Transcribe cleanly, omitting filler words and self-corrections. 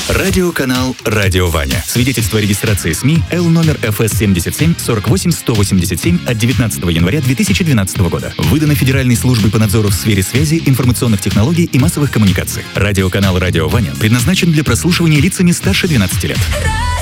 Радиоканал «Радио Ваня». Свидетельство о регистрации СМИ Л номер ФС 77 48 187 от 19 января 2012 года. Выдано Федеральной службой по надзору в сфере связи, информационных технологий и массовых коммуникаций. Радиоканал «Радио Ваня» предназначен для прослушивания лицами старше 12 лет.